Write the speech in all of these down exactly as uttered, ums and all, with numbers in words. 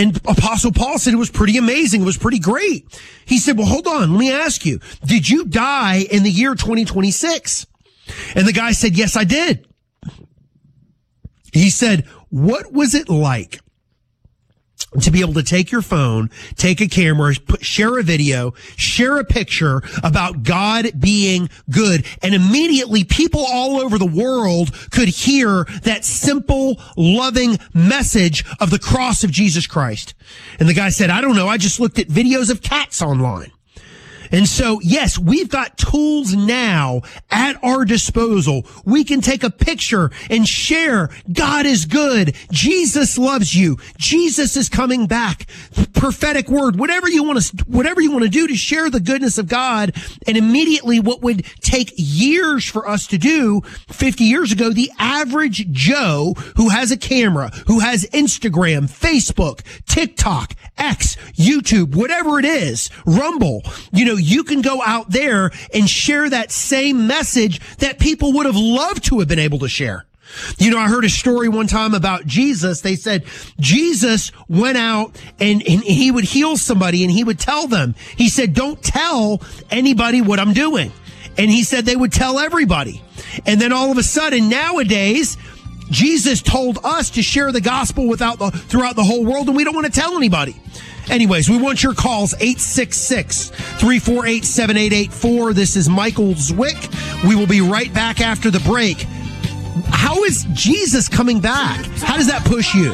And Apostle Paul said it was pretty amazing. It was pretty great. He said, well, hold on. Let me ask you, did you die in the year twenty twenty-six? And the guy said, yes, I did. He said, what was it like to be able to take your phone, take a camera, put, share a video, share a picture about God being good, and immediately people all over the world could hear that simple, loving message of the cross of Jesus Christ? And the guy said, I don't know. I just looked at videos of cats online. And so, yes, we've got tools now at our disposal. We can take a picture and share. God is good. Jesus loves you. Jesus is coming back. Prophetic word, whatever you want to, whatever you want to do to share the goodness of God. And immediately what would take years for us to do fifty years ago, the average Joe who has a camera, who has Instagram, Facebook, TikTok, X, YouTube, whatever it is, Rumble, you know, you can go out there and share that same message that people would have loved to have been able to share. You know, I heard a story one time about Jesus. They said Jesus went out and, and he would heal somebody and he would tell them, he said, don't tell anybody what I'm doing. And he said they would tell everybody. And then all of a sudden nowadays, Jesus told us to share the gospel without the, throughout the whole world, and we don't want to tell anybody. Anyways, we want your calls, eight six six, three four eight, seven eight eight four. This is Michael Zwick. We will be right back after the break. How is Jesus coming back? How does that push you?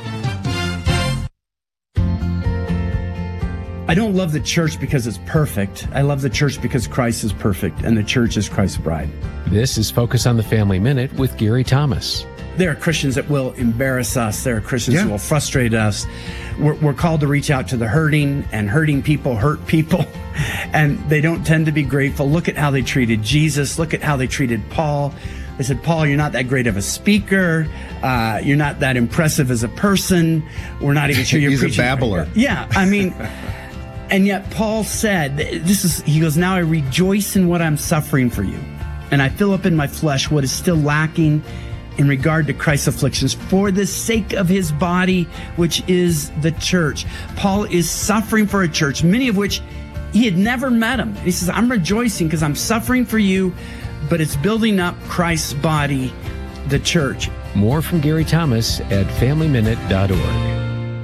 I don't love the church because it's perfect. I love the church because Christ is perfect, and the church is Christ's bride. This is Focus on the Family Minute with Gary Thomas. There are Christians that will embarrass us. There are Christians Yeah. who will frustrate us. We're, we're called to reach out to the hurting, and hurting people hurt people, and they don't tend to be grateful. Look at how they treated Jesus. Look at how they treated Paul. They said, Paul, you're not that great of a speaker. Uh, you're not that impressive as a person. We're not even sure you're He's preaching. a babbler. Yeah, I mean, and yet Paul said, this is, he goes, now I rejoice in what I'm suffering for you, and I fill up in my flesh what is still lacking in regard to Christ's afflictions for the sake of his body, which is the church. Paul is suffering for a church, many of which he had never met him. He says, I'm rejoicing because I'm suffering for you, but it's building up Christ's body, the church. More from Gary Thomas at family minute dot org.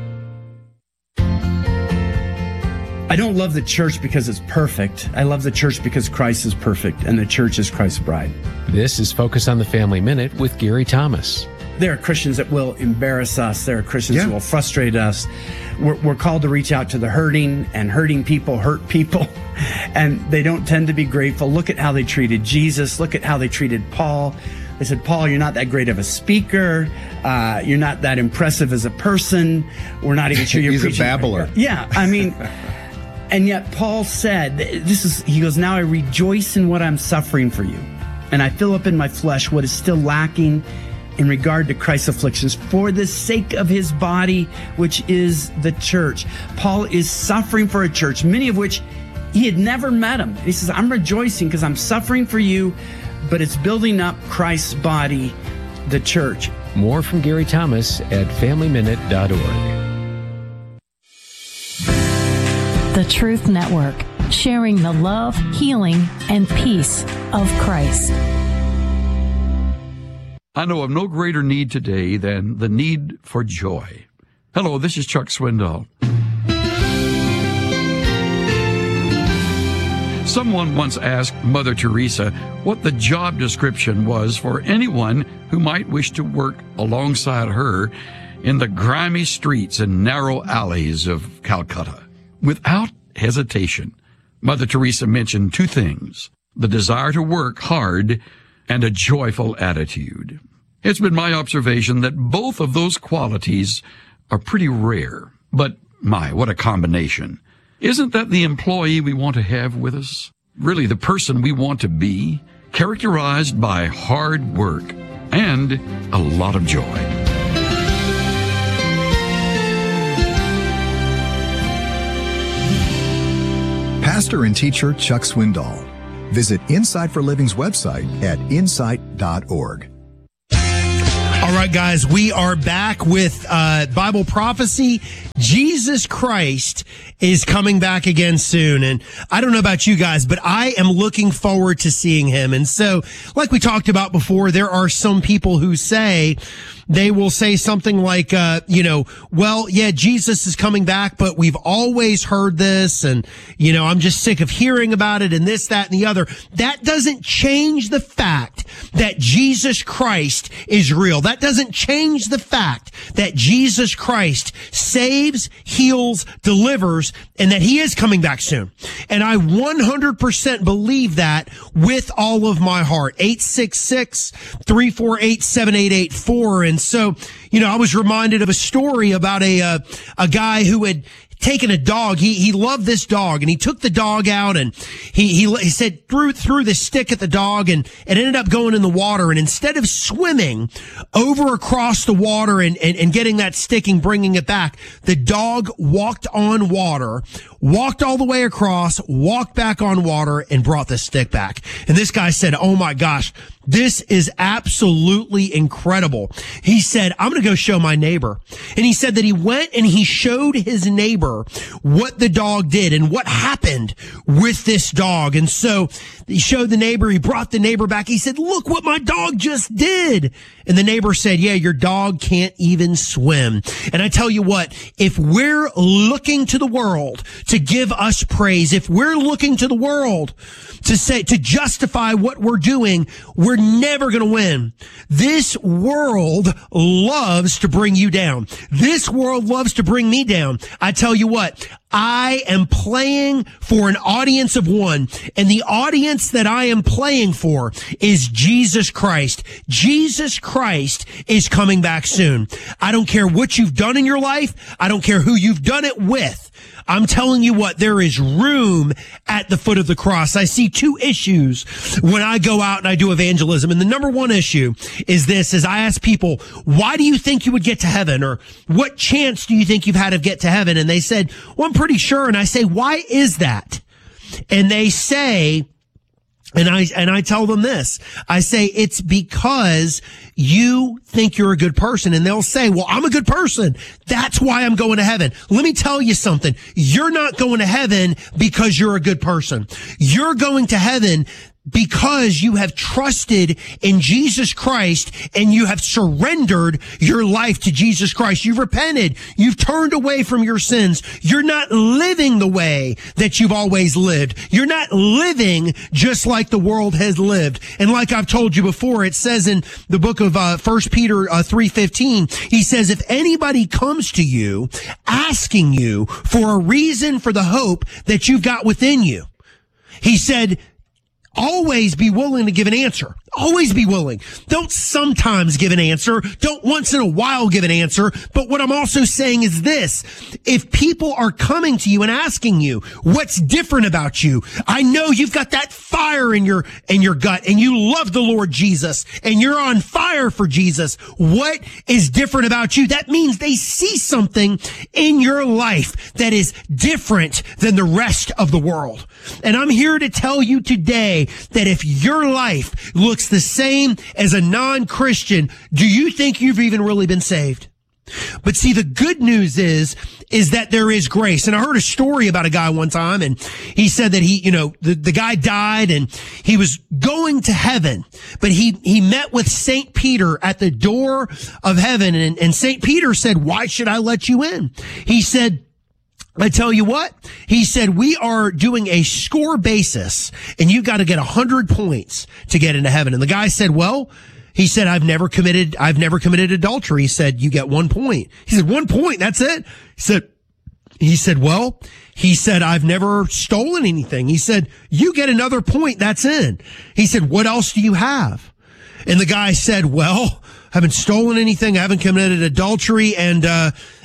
I don't love the church because it's perfect. I love the church because Christ is perfect, and the church is Christ's bride. This is Focus on the Family Minute with Gary Thomas. There are Christians that will embarrass us. There are Christians Yeah. who will frustrate us. We're, we're called to reach out to the hurting, and hurting people hurt people, and they don't tend to be grateful. Look at how they treated Jesus. Look at how they treated Paul. They said, Paul, you're not that great of a speaker. Uh, you're not that impressive as a person. We're not even sure you're He's preaching. a babbler. Yeah, I mean... And yet Paul said, this is, he goes, now I rejoice in what I'm suffering for you, and I fill up in my flesh what is still lacking in regard to Christ's afflictions for the sake of his body, which is the church. Paul is suffering for a church, many of which he had never met him. He says, I'm rejoicing because I'm suffering for you, but it's building up Christ's body, the church. More from Gary Thomas at family minute dot org. The Truth Network, sharing the love, healing, and peace of Christ. I know of no greater need today than the need for joy. Hello, this is Chuck Swindoll. Someone once asked Mother Teresa what the job description was for anyone who might wish to work alongside her in the grimy streets and narrow alleys of Calcutta. Without hesitation, Mother Teresa mentioned two things: the desire to work hard and a joyful attitude. It's been my observation that both of those qualities are pretty rare. But my, what a combination. Isn't that the employee we want to have with us? Really the person we want to be, characterized by hard work and a lot of joy. Pastor and teacher Chuck Swindoll. Visit Insight for Living's website at insight dot org. All All right, guys, we are back with uh, Bible prophecy. Jesus Christ is coming back again soon. And I don't know about you guys, but I am looking forward to seeing him. And so, like we talked about before, there are some people who say, they will say something like, uh, you know, well, yeah, Jesus is coming back, but we've always heard this. And, you know, I'm just sick of hearing about it and this, that, and the other. That doesn't change the fact that Jesus Christ is real. That doesn't change the fact that Jesus Christ saves, heals, delivers, and that he is coming back soon. And I one hundred percent believe that with all of my heart. eight six six, three four eight, seven eight eight four. And so, you know, I was reminded of a story about a, uh, a guy who had taken a dog. He, he loved this dog, and he took the dog out, and he, he, he said, threw, threw the stick at the dog, and it ended up going in the water. And instead of swimming over across the water and, and, and getting that stick and bringing it back, the dog walked on water, walked all the way across, walked back on water, and brought the stick back. And this guy said, oh my gosh, this is absolutely incredible. He said, I'm going to go show my neighbor. And he said that he went and he showed his neighbor what the dog did and what happened with this dog. And so he showed the neighbor, he brought the neighbor back. He said, look what my dog just did. And the neighbor said, yeah, your dog can't even swim. And I tell you what, if we're looking to the world to give us praise, if we're looking to the world to say, to justify what we're doing, we're never going to win. This world loves to bring you down. This world loves to bring me down. I tell you what, I am playing for an audience of one, and the audience that I am playing for is Jesus Christ. Jesus Christ is coming back soon. I don't care what you've done in your life. I don't care who you've done it with. I'm telling you what, there is room at the foot of the cross. I see two issues when I go out and I do evangelism. And the number one issue is this, is I ask people, why do you think you would get to heaven? Or what chance do you think you've had of get to heaven? And they said, well, I'm pretty sure. And I say, why is that? And they say, And I, and I tell them this, I say, it's because you think you're a good person. And they'll say, well, I'm a good person. That's why I'm going to heaven. Let me tell you something. You're not going to heaven because you're a good person. You're going to heaven because you have trusted in Jesus Christ and you have surrendered your life to Jesus Christ. You've repented. You've turned away from your sins. You're not living the way that you've always lived. You're not living just like the world has lived. And like I've told you before, it says in the book of uh, First Peter uh, three fifteen, he says, if anybody comes to you asking you for a reason for the hope that you've got within you, he said, always be willing to give an answer. Always be willing. Don't sometimes give an answer. Don't once in a while give an answer. But what I'm also saying is this. If people are coming to you and asking you what's different about you, I know you've got that fire in your, in your gut and you love the Lord Jesus and you're on fire for Jesus. What is different about you? That means they see something in your life that is different than the rest of the world. And I'm here to tell you today that if your life looks the same as a non-Christian, do you think you've even really been saved? But see, the good news is, is that there is grace. And I heard a story about a guy one time, and he said that he, you know, the, the guy died and he was going to heaven, but he, he met with Saint Peter at the door of heaven. And, and Saint Peter said, why should I let you in? He said, I tell you what, he said, we are doing a score basis and you've got to get a hundred points to get into heaven. And the guy said, well, he said, I've never committed, I've never committed adultery. He said, you get one point. He said, one point. That's it. He said, he said, well, he said, I've never stolen anything. He said, you get another point. That's it. He said, what else do you have? And the guy said, well, I haven't stolen anything. I haven't committed adultery. And, uh,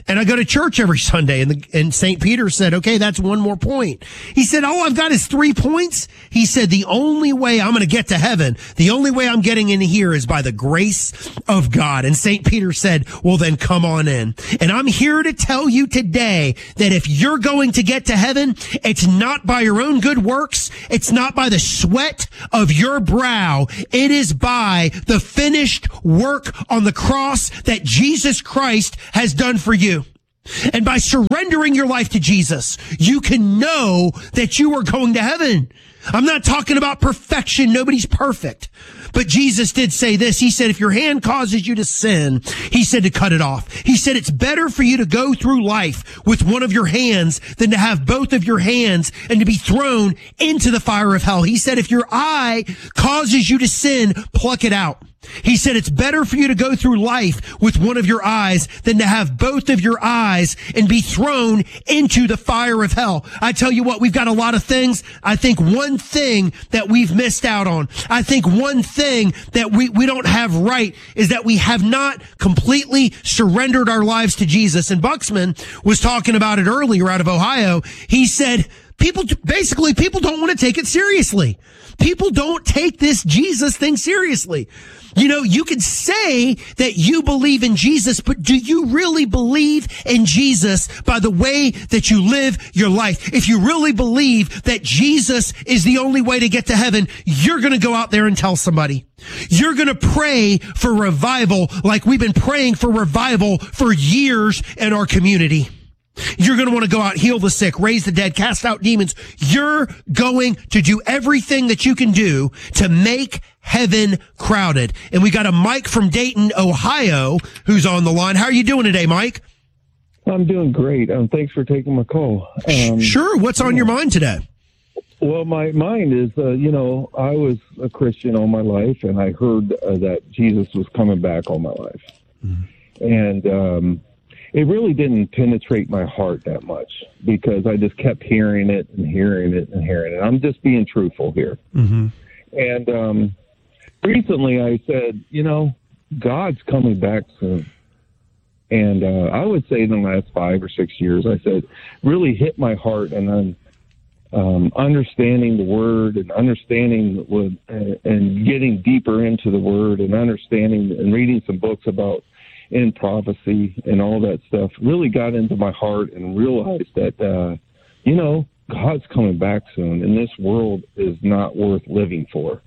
and I go to church every Sunday. And, the, and Saint Peter said, okay, that's one more point. He said, all I've got is three points. He said, the only way I'm going to get to heaven, the only way I'm getting in here is by the grace of God. And Saint Peter said, well, then come on in. And I'm here to tell you today that if you're going to get to heaven, it's not by your own good works. It's not by the sweat of your brow. It is by the finished work on the cross that Jesus Christ has done for you. And by surrendering your life to Jesus, you can know that you are going to heaven. I'm not talking about perfection. Nobody's perfect. But Jesus did say this. He said, if your hand causes you to sin, he said to cut it off. He said, it's better for you to go through life with one of your hands than to have both of your hands and to be thrown into the fire of hell. He said, if your eye causes you to sin, pluck it out. He said, it's better for you to go through life with one of your eyes than to have both of your eyes and be thrown into the fire of hell. I tell you what, we've got a lot of things. I think one thing that we've missed out on, I think one thing that we, we don't have right is that we have not completely surrendered our lives to Jesus. And Buxman was talking about it earlier out of Ohio. He said, people, basically people don't want to take it seriously. People don't take this Jesus thing seriously. You know, you can say that you believe in Jesus, but do you really believe in Jesus by the way that you live your life? If you really believe that Jesus is the only way to get to heaven, you're going to go out there and tell somebody. You're going to pray for revival like we've been praying for revival for years in our community. You're going to want to go out, heal the sick, raise the dead, cast out demons. You're going to do everything that you can do to make heaven crowded. And we got a Mike from Dayton, Ohio, who's on the line. How are you doing today, Mike? I'm doing great. Um, thanks for taking my call. Um, sure. What's on your mind today? Well, my mind is, uh, you know, I was a Christian all my life, and I heard uh, that Jesus was coming back all my life. Mm-hmm. And, um, it really didn't penetrate my heart that much because I just kept hearing it and hearing it and hearing it. I'm just being truthful here. Mm-hmm. And um, recently I said, you know, God's coming back soon. And uh, I would say in the last five or six years, I said, really hit my heart and then um, understanding the Word and understanding what, uh, and getting deeper into the Word and understanding and reading some books about in prophecy and all that stuff really got into my heart and realized that, uh, you know, God's coming back soon and this world is not worth living for.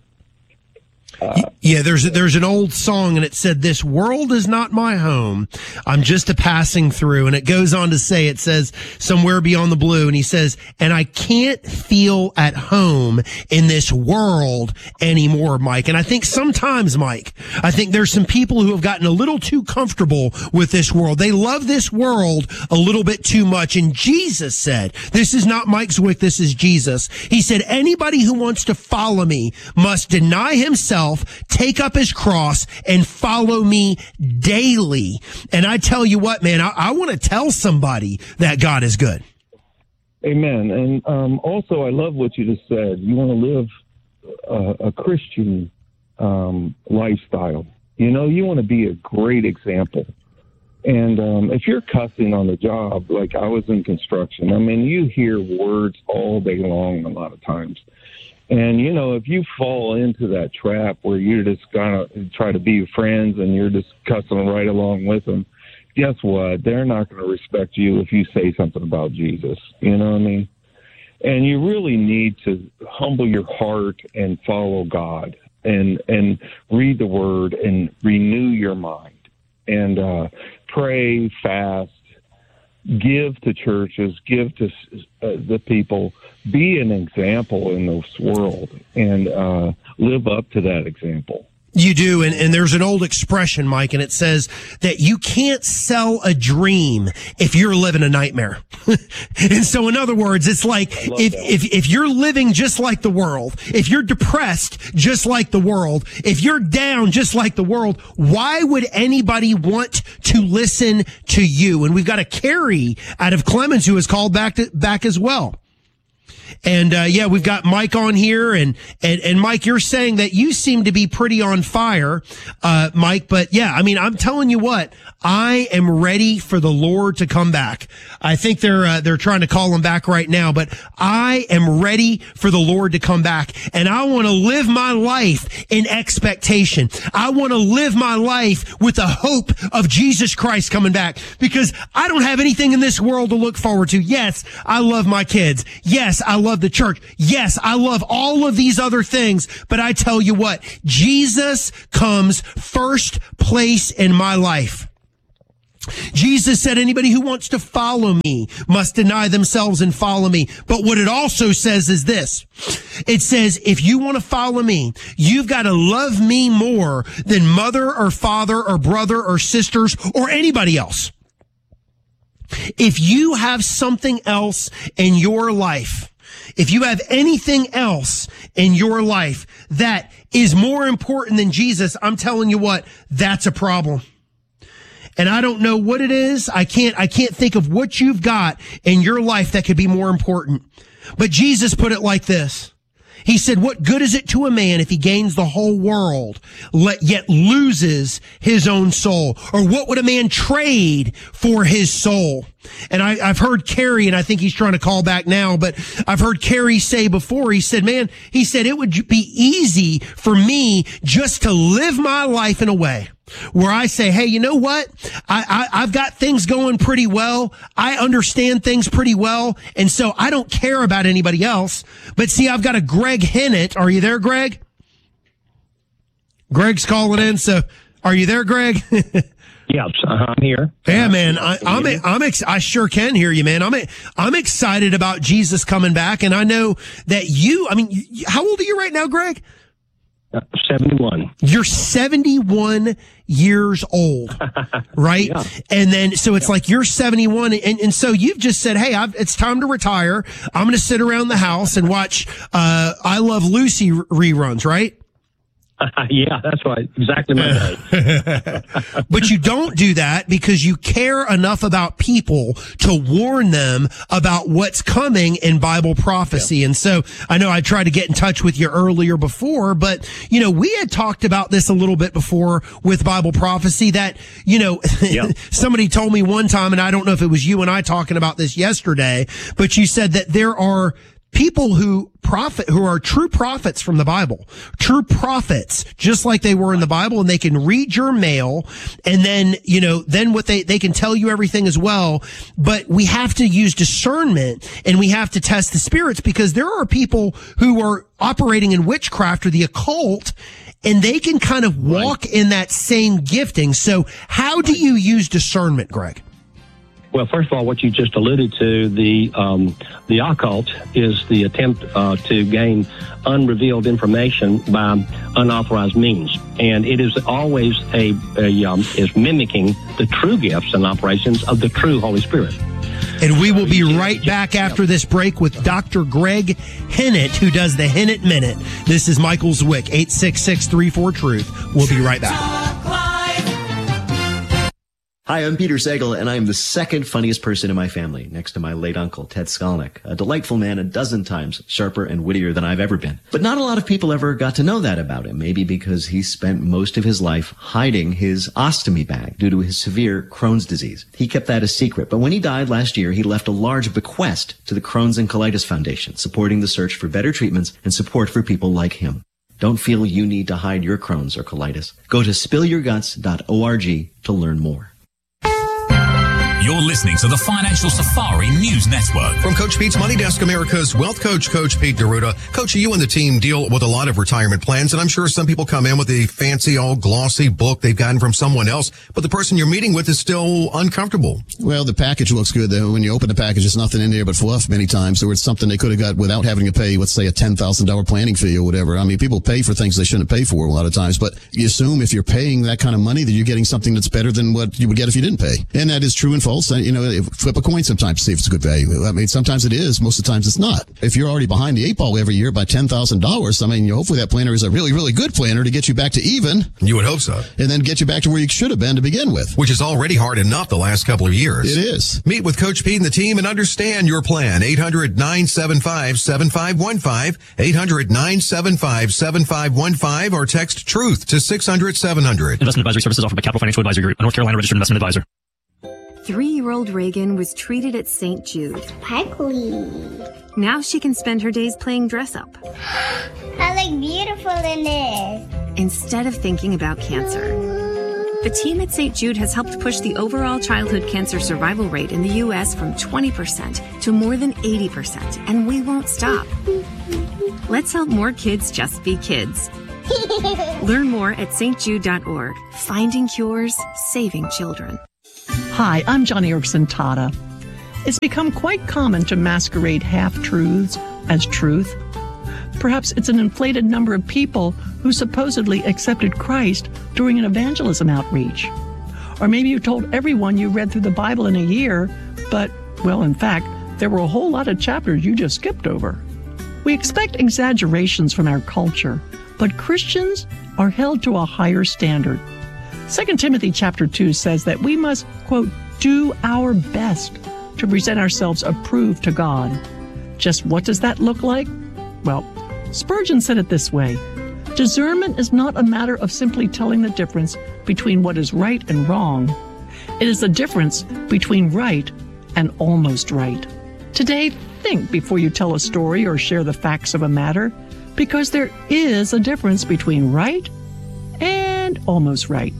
Uh, yeah, there's there's an old song and it said, this world is not my home. I'm just a passing through. And it goes on to say, it says somewhere beyond the blue. And he says, and I can't feel at home in this world anymore, Mike. And I think sometimes, Mike, I think there's some people who have gotten a little too comfortable with this world. They love this world a little bit too much. And Jesus said, this is not Mike Zwick, this is Jesus. He said, anybody who wants to follow me must deny himself, take up his cross, and follow me daily. And I tell you what, man, I, I want to tell somebody that God is good. Amen. And um, also, I love what you just said. You want to live a, a Christian um, lifestyle. You know, you want to be a great example. And um, if you're cussing on the job, like I was in construction, I mean, you hear words all day long a lot of times. And, you know, if you fall into that trap where you're just going to try to be friends and you're just cussing right along with them, guess what? They're not going to respect you if you say something about Jesus. You know what I mean? And you really need to humble your heart and follow God and, and read the Word and renew your mind and uh, pray, fast, give to churches, give to uh, the people, be an example in this world, and uh, live up to that example. You do, and, and there's an old expression, Mike, and it says that you can't sell a dream if you're living a nightmare. And so, in other words, it's like if, if if you're living just like the world, if you're depressed just like the world, if you're down just like the world, why would anybody want to listen to you? And we've got a Carrie out of Clemens who has called back to, back as well. And, uh, yeah, we've got Mike on here. And, and, and Mike, you're saying that you seem to be pretty on fire, uh, Mike. But yeah, I mean, I'm telling you what, I am ready for the Lord to come back. I think they're, uh, they're trying to call him back right now, but I am ready for the Lord to come back. And I want to live my life in expectation. I want to live my life with the hope of Jesus Christ coming back, because I don't have anything in this world to look forward to. Yes, I love my kids. Yes, I love the church. Yes, I love all of these other things. But I tell you what, Jesus comes first place in my life. Jesus said, anybody who wants to follow me must deny themselves and follow me. But what it also says is this. It says, if you want to follow me, you've got to love me more than mother or father or brother or sisters or anybody else. If you have something else in your life, if you have anything else in your life that is more important than Jesus, I'm telling you what, that's a problem. And I don't know what it is. I can't, I can't think of what you've got in your life that could be more important. But Jesus put it like this. He said, what good is it to a man if he gains the whole world, yet loses his own soul? Or what would a man trade for his soul? And I, I've heard Kerry, and I think he's trying to call back now, but I've heard Kerry say before, he said, man, he said, it would be easy for me just to live my life in a way where I say, hey, you know what? I, I, I've got things going pretty well. I understand things pretty well. And so I don't care about anybody else. But see, I've got a Greg Hennett. Are you there, Greg? Greg's calling in. So are you there, Greg? Yes, I'm here. Yeah, man, I, I'm, I'm, ex- I sure can hear you, man. I'm, I'm excited about Jesus coming back. And I know that you, I mean, you, how old are you right now, Greg? Uh, seventy-one. You're seventy-one years old, right? Yeah. And then, so it's yeah. like you're seventy-one. And, and so you've just said, hey, I've, it's time to retire. I'm going to sit around the house and watch, uh, I Love Lucy reruns, right? Yeah, that's right. Exactly my day. But you don't do that because you care enough about people to warn them about what's coming in Bible prophecy. Yeah. And so I know I tried to get in touch with you earlier before, but, you know, we had talked about this a little bit before with Bible prophecy that, you know, yeah. somebody told me one time, and I don't know if it was you and I talking about this yesterday, but you said that there are people who prophet, who are true prophets from the Bible, true prophets, just like they were in the Bible, and they can read your mail, and then, you know, then what they, they can tell you everything as well. But we have to use discernment, and we have to test the spirits, because there are people who are operating in witchcraft or the occult, and they can kind of walk right in that same gifting. So how do you use discernment, Greg? Well, first of all, what you just alluded to, the um, the occult is the attempt uh, to gain unrevealed information by unauthorized means, and it is always a, a um, is mimicking the true gifts and operations of the true Holy Spirit. And we will be right back after this break with Doctor Greg Hennett, who does the Hennett Minute. This is Michael Zwick, eight six six, three four, truth. We'll be right back. Hi, I'm Peter Sagal, and I am the second funniest person in my family, next to my late uncle, Ted Skolnick, a delightful man a dozen times sharper and wittier than I've ever been. But not a lot of people ever got to know that about him, maybe because he spent most of his life hiding his ostomy bag due to his severe Crohn's disease. He kept that a secret, but when he died last year, he left a large bequest to the Crohn's and Colitis Foundation, supporting the search for better treatments and support for people like him. Don't feel you need to hide your Crohn's or colitis. Go to spill your guts dot org to learn more. You're listening to the Financial Safari News Network. From Coach Pete's Money Desk, America's Wealth Coach, Coach Pete D'Arruda. Coach, you and the team deal with a lot of retirement plans, and I'm sure some people come in with a fancy, all glossy book they've gotten from someone else, but the person you're meeting with is still uncomfortable. Well, the package looks good, though. When you open the package, there's nothing in there but fluff many times, so it's something they could have got without having to pay, let's say, a ten thousand dollars planning fee or whatever. I mean, people pay for things they shouldn't pay for a lot of times, but you assume if you're paying that kind of money that you're getting something that's better than what you would get if you didn't pay. And that is true and false. impulse. You know, flip a coin sometimes to see if it's a good value. I mean, sometimes it is. Most of the times it's not. If you're already behind the eight ball every year by ten thousand dollars, I mean, hopefully that planner is a really, really good planner to get you back to even. You would hope so. And then get you back to where you should have been to begin with. Which is already hard enough the last couple of years. It is. Meet with Coach Pete and the team and understand your plan. eight hundred nine seven five seven five one five, eight hundred nine seven five seven five one five, or text TRUTH to six hundred seven hundred. Investment advisory services offered by Capital Financial Advisory Group, a North Carolina registered investment advisor. Three-year-old Reagan was treated at Saint Jude. Sparkly. Now she can spend her days playing dress-up. I look beautiful in this. Instead of thinking about cancer. The team at Saint Jude has helped push the overall childhood cancer survival rate in the U S from twenty percent to more than eighty percent, and we won't stop. Let's help more kids just be kids. Learn more at st jude dot org. Finding cures, saving children. Hi, I'm Johnny Erickson Tata. It's become quite common to masquerade half-truths as truth. Perhaps it's an inflated number of people who supposedly accepted Christ during an evangelism outreach. Or maybe you told everyone you read through the Bible in a year, but, well, in fact, there were a whole lot of chapters you just skipped over. We expect exaggerations from our culture, but Christians are held to a higher standard. Second Timothy chapter two says that we must, quote, do our best to present ourselves approved to God. Just what does that look like? Well, Spurgeon said it this way: discernment is not a matter of simply telling the difference between what is right and wrong. It is the difference between right and almost right. Today, think before you tell a story or share the facts of a matter, because there is a difference between right and almost right.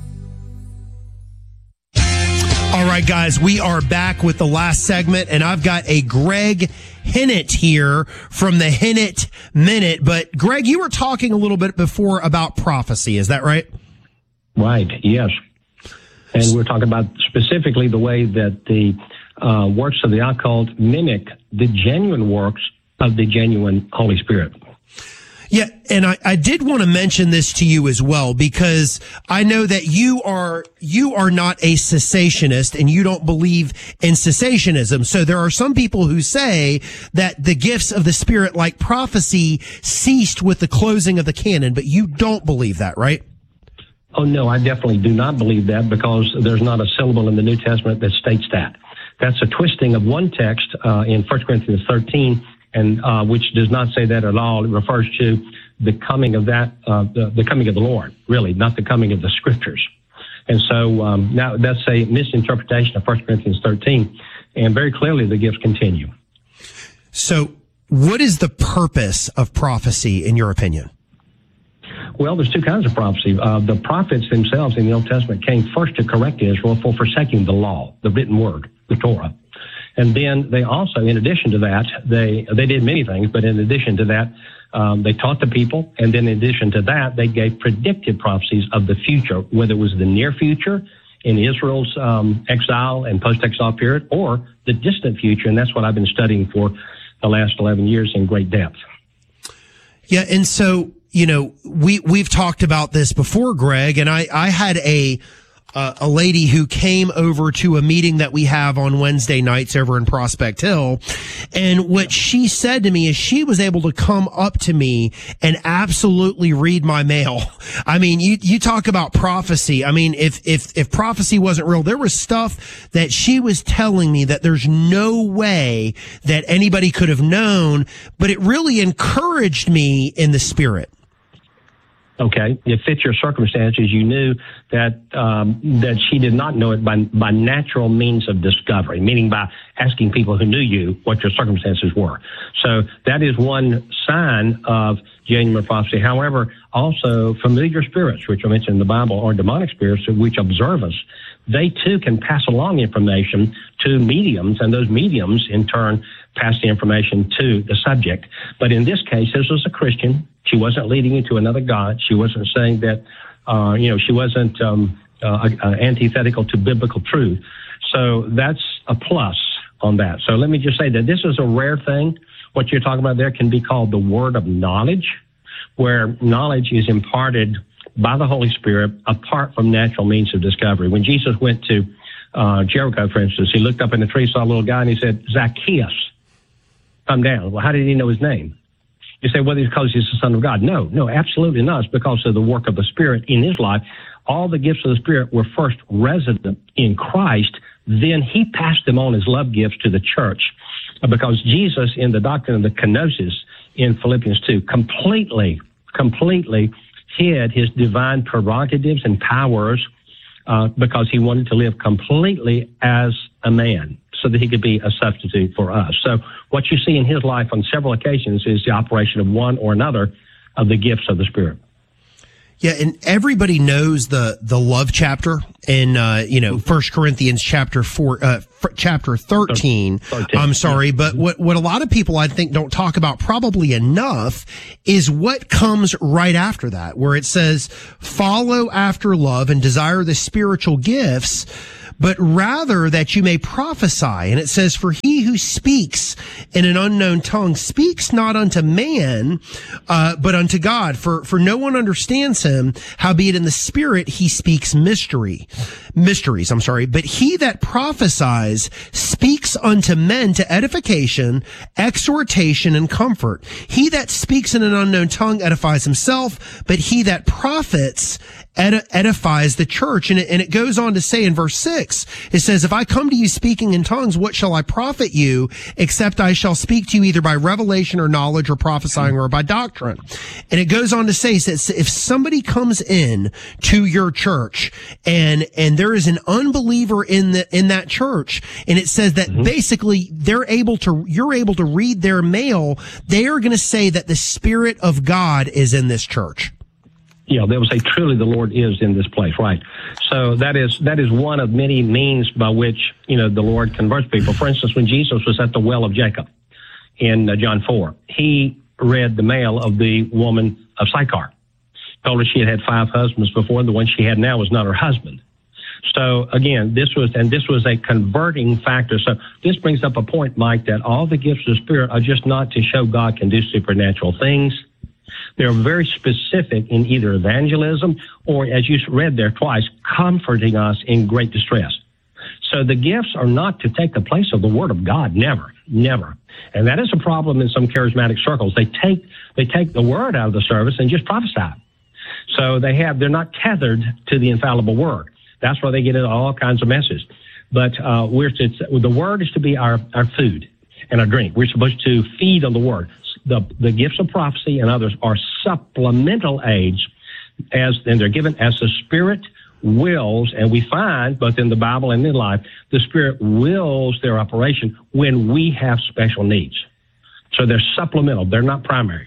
All right, guys, we are back with the last segment, and I've got a Greg Hinnett here from the Hinnett Minute. But, Greg, you were talking a little bit before about prophecy. Is that right? Right, yes. And we're talking about specifically the way that the uh, works of the occult mimic the genuine works of the genuine Holy Spirit. Yeah, and I, I did want to mention this to you as well, because I know that you are you are not a cessationist and you don't believe in cessationism. So there are some people who say that the gifts of the Spirit, like prophecy, ceased with the closing of the canon, but you don't believe that, right? Oh, no, I definitely do not believe that, because there's not a syllable in the New Testament that states that. That's a twisting of one text uh, in First Corinthians thirteen, and uh, which does not say that at all. It refers to the coming of that, uh, the, the coming of the Lord, really, not the coming of the Scriptures. And so um, now that's a misinterpretation of First Corinthians thirteen, and very clearly the gifts continue. So what is the purpose of prophecy, in your opinion? Well, there's two kinds of prophecy. Uh, the prophets themselves in the Old Testament came first to correct Israel for forsaking the law, the written word, the Torah. And then they also, in addition to that, they they did many things, but in addition to that, um, they taught the people. And then in addition to that, they gave predictive prophecies of the future, whether it was the near future in Israel's um, exile and post-exile period, or the distant future. And that's what I've been studying for the last eleven years in great depth. Yeah, and so, you know, we, we've talked about this before, Greg, and I, I had a, uh, a lady who came over to a meeting that we have on Wednesday nights over in Prospect Hill. And what she said to me is she was able to come up to me and absolutely read my mail. I mean, you, you talk about prophecy. I mean, if, if, if prophecy wasn't real, there was stuff that she was telling me that there's no way that anybody could have known, but it really encouraged me in the spirit. Okay, it fits your circumstances. You knew that um, that she did not know it by by natural means of discovery, meaning by asking people who knew you what your circumstances were. So that is one sign of genuine prophecy. However, also familiar spirits, which are mentioned in the Bible, or demonic spirits which observe us, they too can pass along information to mediums, and those mediums in turn pass the information to the subject. But in this case, this was a Christian. She wasn't leading you to another God. She wasn't saying that, uh, you know, she wasn't um, uh, uh, antithetical to biblical truth. So that's a plus on that. So let me just say that this is a rare thing. What you're talking about there can be called the word of knowledge, where knowledge is imparted by the Holy Spirit apart from natural means of discovery. When Jesus went to uh, Jericho, for instance. He looked up in the tree, saw a little guy, and he said, Zacchaeus, come down. Well, how did he know his name? You say, well, it's because he's the Son of God. No, no, absolutely not. It's because of the work of the Spirit in his life. All the gifts of the Spirit were first resident in Christ. Then he passed them on as love gifts to the church. Because Jesus, in the doctrine of the kenosis in Philippians two, completely, completely hid his divine prerogatives and powers uh, because he wanted to live completely as a man so that he could be a substitute for us. So what you see in his life on several occasions is the operation of one or another of the gifts of the Spirit. Yeah, and everybody knows the the love chapter in uh, you know First Corinthians chapter four, uh, f- chapter thirteen. thirteen. I'm sorry, yeah. but what what a lot of people I think don't talk about probably enough is what comes right after that, where it says, "Follow after love and desire the spiritual gifts, but rather that you may prophesy." And it says, "For he who speaks in an unknown tongue speaks not unto man, uh, but unto God. For, for no one understands him, howbeit in the spirit he speaks mystery, mysteries, I'm sorry. But he that prophesies speaks unto men to edification, exhortation, and comfort. He that speaks in an unknown tongue edifies himself, but he that profits edi- edifies the church." And it, and it goes on to say in verse six, it says, "If I come to you speaking in tongues, what shall I profit you, except I shall speak to you either by revelation or knowledge or prophesying or by doctrine?" And it goes on to say, says, if somebody comes in to your church and, and there is an unbeliever in the, in that church, and it says that mm-hmm. basically they're able to, you're able to read their mail, they are going to say that the Spirit of God is in this church. Yeah, they will say, truly the Lord is in this place, right? So that is that is one of many means by which, you know, the Lord converts people. For instance, when Jesus was at the well of Jacob in uh, John four, he read the mail of the woman of Sychar. Told her she had had five husbands before, and the one she had now was not her husband. So again, this was, and this was a converting factor. So this brings up a point, Mike, that all the gifts of the Spirit are just not to show God can do supernatural things. They're very specific in either evangelism or, as you read there twice, comforting us in great distress. So the gifts are not to take the place of the Word of God. Never, never. And that is a problem in some charismatic circles. They take they take the Word out of the service and just prophesy. So they have they're not tethered to the infallible Word. That's why they get into all kinds of messes. But uh, we're to, the Word is to be our, our food and our drink. We're supposed to feed on the Word. The, the gifts of prophecy and others are supplemental aids, as and they're given as the Spirit wills, and we find both in the Bible and in life, the Spirit wills their operation when we have special needs. So they're supplemental. They're not primary.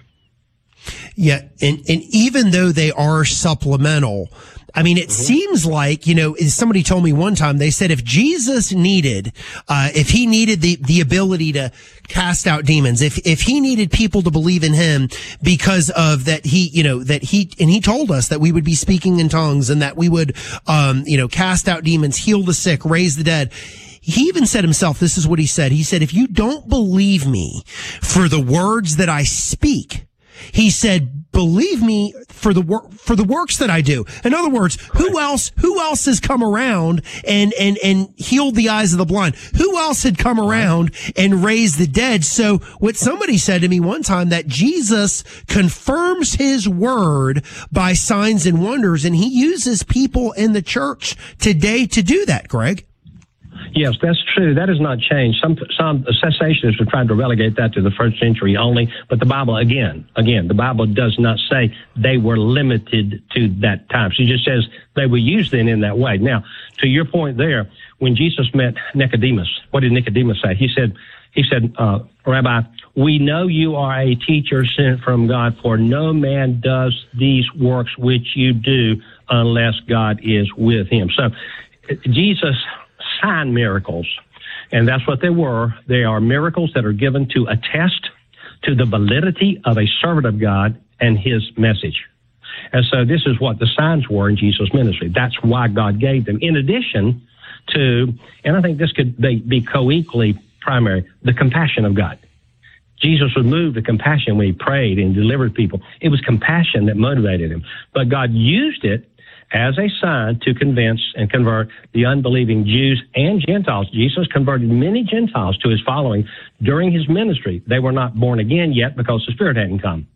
Yeah, and, and even though they are supplemental, I mean, it mm-hmm. seems like, you know, somebody told me one time, they said if Jesus needed, uh, if he needed the, the ability to cast out demons, if, if he needed people to believe in him because of that, he, you know, that he, and he told us that we would be speaking in tongues and that we would, um, you know, cast out demons, heal the sick, raise the dead. He even said himself, this is what he said. He said, if you don't believe me for the words that I speak, he said, believe me for the work, for the works that I do. In other words, who else, who else has come around and, and, and healed the eyes of the blind? Who else had come around and raised the dead? So what somebody said to me one time, that Jesus confirms his word by signs and wonders, and he uses people in the church today to do that, Greg. Yes, that's true. That has not changed. Some some cessationists have tried to relegate that to the first century only, but the Bible, again, again, the Bible does not say they were limited to that time. So it just says they were used then in that way. Now, to your point there, when Jesus met Nicodemus, what did Nicodemus say? He said, he said, uh, Rabbi, we know you are a teacher sent from God, for no man does these works which you do unless God is with him. So Jesus sign miracles, and that's what they were. They are miracles that are given to attest to the validity of a servant of God and his message. And so this is what the signs were in Jesus' ministry. That's why God gave them. In addition to, and I think this could be, be co-equally primary, the compassion of God. Jesus was moved to compassion when he prayed and delivered people. It was compassion that motivated him. But God used it as a sign to convince and convert the unbelieving Jews and Gentiles. Jesus converted many Gentiles to his following during his ministry. They were not born again yet because the Spirit hadn't come.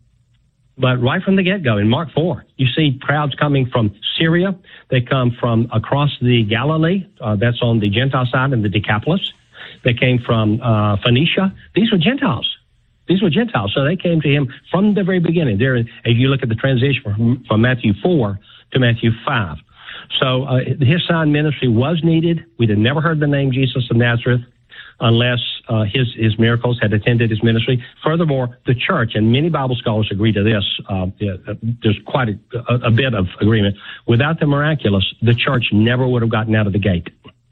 But right from the get-go, in Mark four, you see crowds coming from Syria. They come from across the Galilee. Uh, that's on the Gentile side in the Decapolis. They came from uh, Phoenicia. These were Gentiles. These were Gentiles. So they came to him from the very beginning. There, if you look at the transition from, from Matthew four to Matthew five. So uh, his sign ministry was needed. We'd have never heard the name Jesus of Nazareth unless uh, his, his miracles had attended his ministry. Furthermore, the church, and many Bible scholars agree to this, uh, there's quite a, a, a bit of agreement. Without the miraculous, the church never would have gotten out of the gate.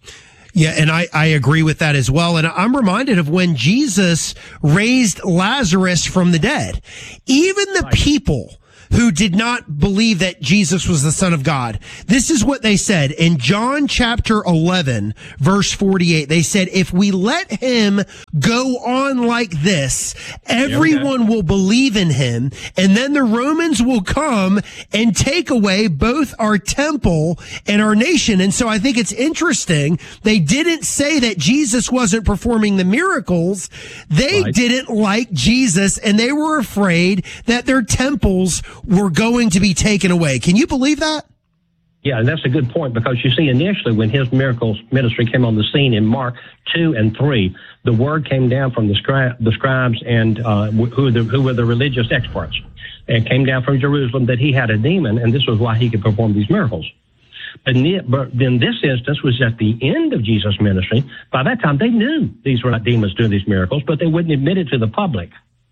Yeah, and I, I agree with that as well. And I'm reminded of when Jesus raised Lazarus from the dead. Even the right. people who did not believe that Jesus was the Son of God. This is what they said in John chapter eleven, verse forty-eight. They said, if we let him go on like this, everyone yeah, will believe in him, and then the Romans will come and take away both our temple and our nation. And so I think it's interesting. They didn't say that Jesus wasn't performing the miracles. They right. didn't like Jesus, and they were afraid that their temples were going to be taken away. Can you believe that? Yeah, and that's a good point, because you see, initially when his miracles ministry came on the scene in Mark two and three, the word came down from the, scri- the scribes and uh, who, the, who were the religious experts, and came down from Jerusalem that he had a demon, and this was why he could perform these miracles. But then this instance was at the end of Jesus' ministry. By that time, they knew these were not demons doing these miracles, but they wouldn't admit it to the public,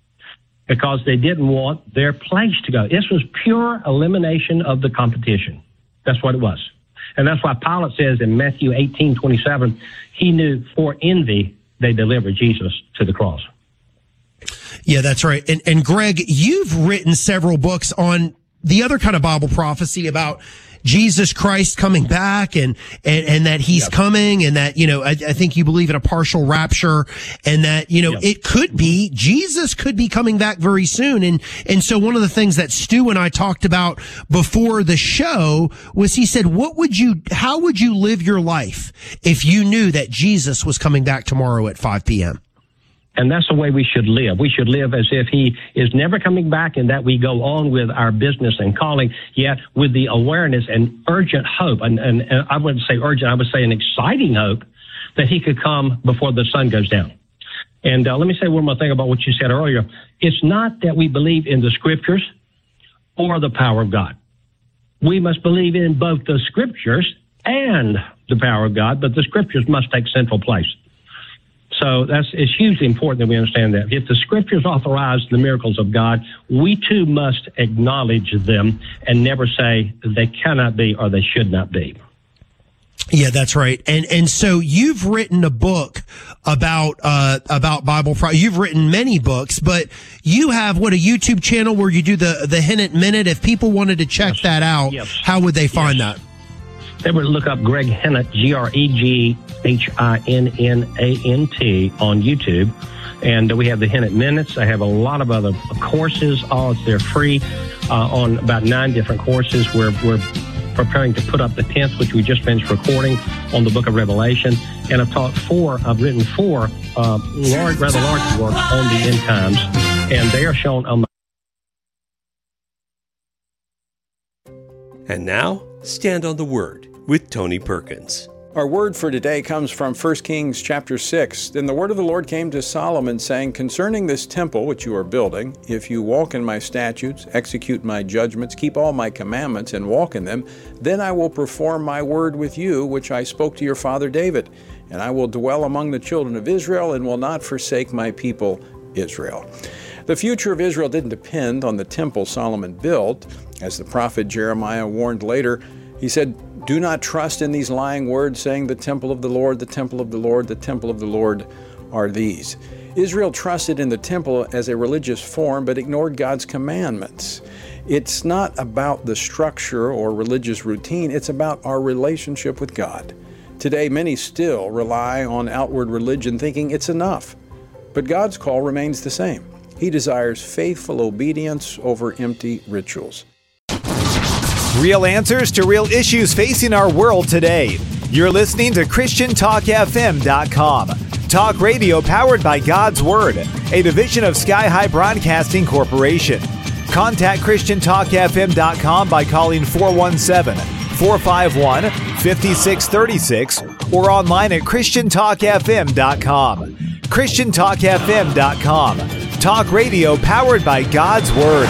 because they didn't want their place to go. This was pure elimination of the competition. That's what it was. And that's why Pilate says in Matthew eighteen twenty-seven, he knew for envy they delivered Jesus to the cross. Yeah, that's right. And, and Greg, you've written several books on the other kind of Bible prophecy about Jesus Christ coming back and, and, and that he's yep. coming, and that, you know, I, I think you believe in a partial rapture, and that, you know, yep. it could be, Jesus could be coming back very soon. And, and so one of the things that Stu and I talked about before the show was, he said, what would you, how would you live your life if you knew that Jesus was coming back tomorrow at five p.m.? And that's the way we should live. We should live as if he is never coming back, and that we go on with our business and calling, yet with the awareness and urgent hope, and, and, and I wouldn't say urgent, I would say an exciting hope that he could come before the sun goes down. And uh, let me say one more thing about what you said earlier. It's not that we believe in the scriptures or the power of God. We must believe in both the scriptures and the power of God, but the scriptures must take central place. So that's, it's hugely important that we understand that. If the scriptures authorize the miracles of God, we too must acknowledge them and never say they cannot be or they should not be. Yeah, that's right. And, and so you've written a book about, uh, about Bible pro- you've written many books, but you have what, a YouTube channel where you do the, the Hennett Minute. If people wanted to check yes. that out, yes. how would they find yes. that? They would look up Greg Hennett, G R E G H I N N A N T on YouTube. And we have the Hennett Minutes. I have a lot of other courses. All they're free uh, on about nine different courses. We're, we're preparing to put up the tenth, which we just finished recording on the book of Revelation. And I've taught four, I've written four uh, large, rather large works on the end times. And they are shown on my. And now, Stand on the Word with Tony Perkins. Our word for today comes from First Kings chapter six. Then the word of the Lord came to Solomon, saying, concerning this temple which you are building, if you walk in my statutes, execute my judgments, keep all my commandments, and walk in them, then I will perform my word with you, which I spoke to your father David. And I will dwell among the children of Israel, and will not forsake my people Israel. The future of Israel didn't depend on the temple Solomon built. As the prophet Jeremiah warned later, he said, do not trust in these lying words saying the temple of the Lord, the temple of the Lord, the temple of the Lord are these. Israel trusted in the temple as a religious form, but ignored God's commandments. It's not about the structure or religious routine, it's about our relationship with God. Today, many still rely on outward religion thinking it's enough, but God's call remains the same. He desires faithful obedience over empty rituals. Real answers to real issues facing our world today. You're listening to Christian Talk F M dot com. Talk radio powered by God's Word, a division of Sky High Broadcasting Corporation. Contact Christian Talk F M dot com by calling four one seven, four five one, five six three six or online at Christian Talk F M dot com. Christian Talk F M dot com. Talk radio powered by God's Word.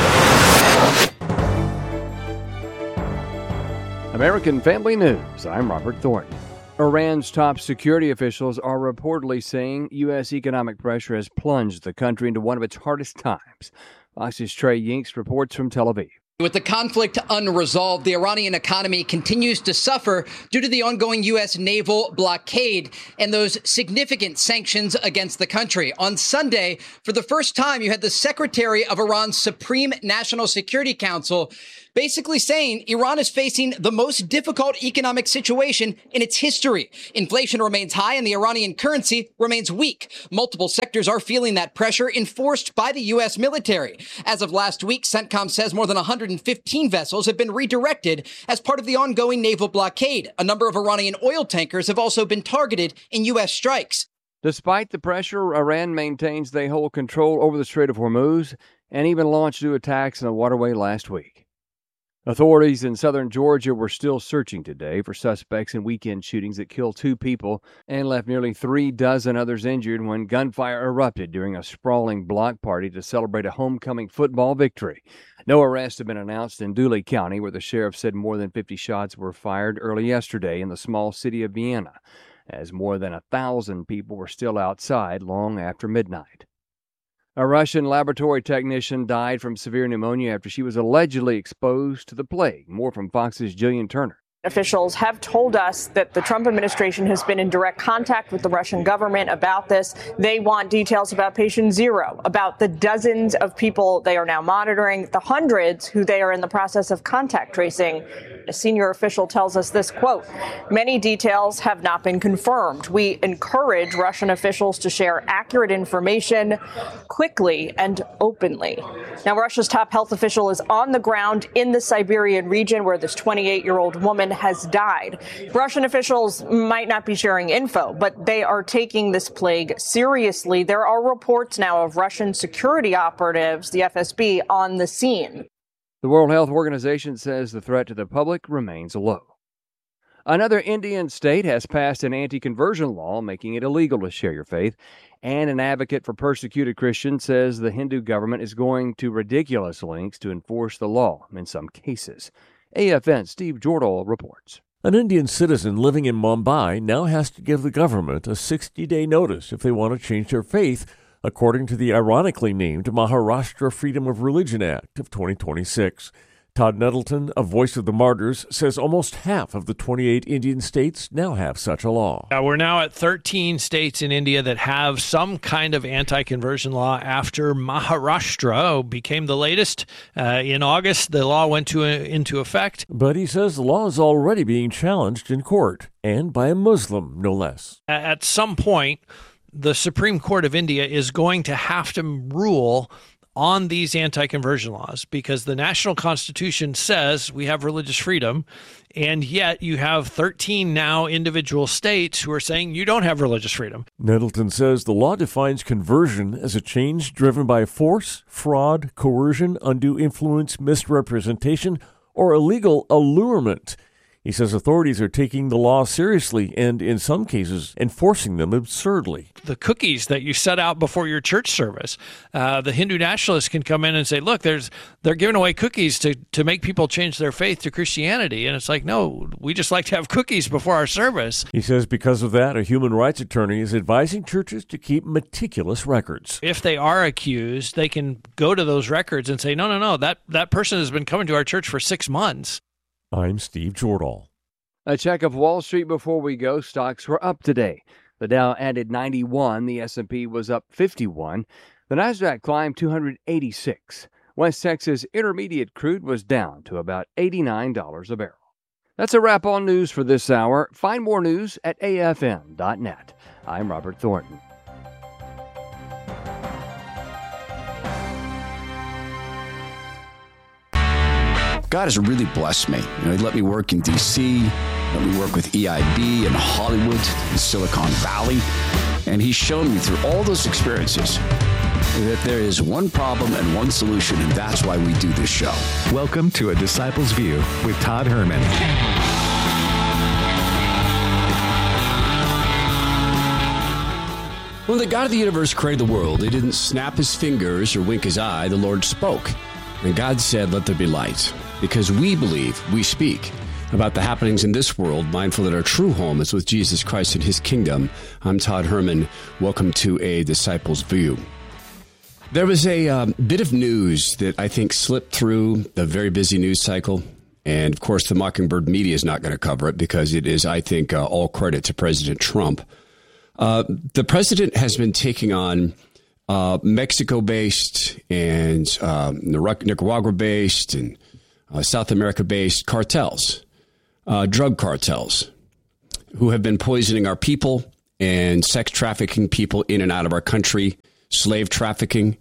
American Family News. I'm Robert Thornton. Iran's top security officials are reportedly saying U S economic pressure has plunged the country into one of its hardest times. Fox's Trey Yinks reports from Tel Aviv. With the conflict unresolved, the Iranian economy continues to suffer due to the ongoing U S naval blockade and those significant sanctions against the country. On Sunday, for the first time, you had the Secretary of Iran's Supreme National Security Council basically saying Iran is facing the most difficult economic situation in its history. Inflation remains high and the Iranian currency remains weak. Multiple sectors are feeling that pressure enforced by the U S military. As of last week, CENTCOM says more than one hundred fifteen vessels have been redirected as part of the ongoing naval blockade. A number of Iranian oil tankers have also been targeted in U S strikes. Despite the pressure, Iran maintains they hold control over the Strait of Hormuz and even launched new attacks in the waterway last week. Authorities in southern Georgia were still searching today for suspects in weekend shootings that killed two people and left nearly three dozen others injured when gunfire erupted during a sprawling block party to celebrate a homecoming football victory. No arrests have been announced in Dooley County, where the sheriff said more than fifty shots were fired early yesterday in the small city of Vienna, as more than a thousand people were still outside long after midnight. A Russian laboratory technician died from severe pneumonia after she was allegedly exposed to the plague. More from Fox's Jillian Turner. Officials have told us that the Trump administration has been in direct contact with the Russian government about this. They want details about patient zero, about the dozens of people they are now monitoring, the hundreds who they are in the process of contact tracing. A senior official tells us this, quote, "Many details have not been confirmed. We encourage Russian officials to share accurate information quickly and openly." Now, Russia's top health official is on the ground in the Siberian region where this twenty-eight-year-old woman has died. Russian officials might not be sharing info, but they are taking this plague seriously. There are reports now of Russian security operatives, the F S B, on the scene. The World Health Organization says the threat to the public remains low. Another Indian state has passed an anti-conversion law making it illegal to share your faith, and an advocate for persecuted Christians says the Hindu government is going to ridiculous lengths to enforce the law in some cases. A F N's Steve Jordahl reports. An Indian citizen living in Mumbai now has to give the government a sixty-day notice if they want to change their faith, according to the ironically named Maharashtra Freedom of Religion Act of twenty twenty-six. Todd Nettleton, a voice of the martyrs, says almost half of the twenty-eight Indian states now have such a law. Uh, we're now at thirteen states in India that have some kind of anti-conversion law after Maharashtra became the latest. Uh, in August, the law went to, uh, into effect. But he says the law is already being challenged in court, and by a Muslim, no less. At some point, the Supreme Court of India is going to have to rule on these anti-conversion laws because the national constitution says we have religious freedom, and yet you have thirteen now individual states who are saying you don't have religious freedom. Nettleton says the law defines conversion as a change driven by force, fraud, coercion, undue influence, misrepresentation, or illegal allurement. He says authorities are taking the law seriously and, in some cases, enforcing them absurdly. The cookies that you set out before your church service, uh, the Hindu nationalists can come in and say, look, there's they're giving away cookies to, to make people change their faith to Christianity. And it's like, no, we just like to have cookies before our service. He says because of that, a human rights attorney is advising churches to keep meticulous records. If they are accused, they can go to those records and say, no, no, no, that, that person has been coming to our church for six months. I'm Steve Jordahl. A check of Wall Street before we go. Stocks were up today. The Dow added ninety-one. The S and P was up fifty-one. The Nasdaq climbed two hundred eighty-six. West Texas Intermediate crude was down to about eighty-nine dollars a barrel. That's a wrap on news for this hour. Find more news at A F N dot net. I'm Robert Thornton. God has really blessed me. You know, he let me work in D C, let me work with E I B in Hollywood, in Silicon Valley, and he's shown me through all those experiences that there is one problem and one solution, and that's why we do this show. Welcome to A Disciple's View with Todd Herman. When the God of the universe created the world, he didn't snap his fingers or wink his eye. The Lord spoke. And God said, let there be light. Because we believe, we speak about the happenings in this world, mindful that our true home is with Jesus Christ and his kingdom. I'm Todd Herman. Welcome to A Disciple's View. There was a um, bit of news that I think slipped through the very busy news cycle. And, of course, the Mockingbird media is not going to cover it because it is, I think, uh, all credit to President Trump. Uh, the president has been taking on uh, Mexico-based and uh, Nicaragua-based and uh, South America-based cartels, uh, drug cartels, who have been poisoning our people and sex trafficking people in and out of our country, slave trafficking.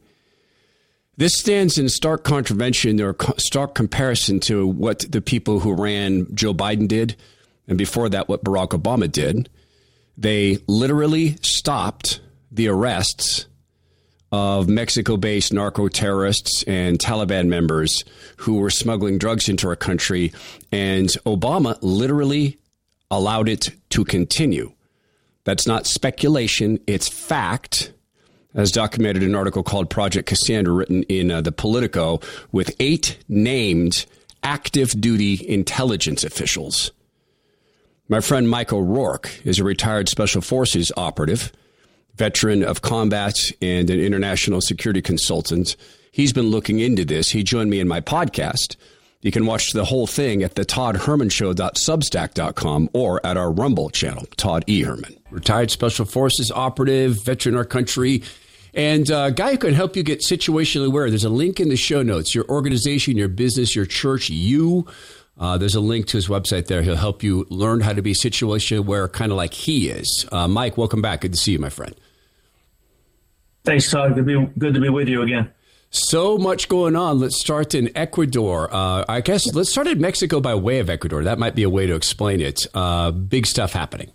This stands in stark contravention or stark comparison to what the people who ran Joe Biden did, and before that, what Barack Obama did. They literally stopped the arrests of Mexico-based narco-terrorists and Taliban members who were smuggling drugs into our country, and Obama literally allowed it to continue. That's not speculation, it's fact, as documented in an article called Project Cassandra, written in uh, the Politico, with eight named active duty intelligence officials. My friend Mike O'Rourke is a retired Special Forces operative, veteran of combat, and an international security consultant. He's been looking into this. He joined me in my podcast. You can watch the whole thing at the todd herman show dot substack dot com or at our Rumble channel, Todd E. Herman. Retired Special Forces operative, veteran of our country, and a guy who can help you get situationally aware. There's a link in the show notes. Your organization, your business, your church, you. Uh, there's a link to his website there. He'll help you learn how to be situationally aware, kind of like he is. Uh, Mike, welcome back. Good to see you, my friend. Thanks, Todd. Good to be, good to be with you again. So much going on. Let's start in Ecuador. Uh, I guess let's start in Mexico by way of Ecuador. That might be a way to explain it. Uh, big stuff happening.